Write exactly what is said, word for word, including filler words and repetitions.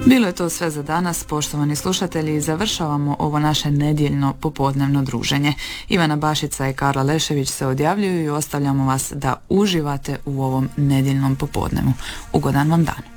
Bilo je to sve za danas, poštovani slušatelji, i završavamo ovo naše nedjeljno popodnevno druženje. Ivana Bašica i Karla Lešević se odjavljuju i ostavljamo vas da uživate u ovom nedjeljnom popodnevu. Ugodan vam dan.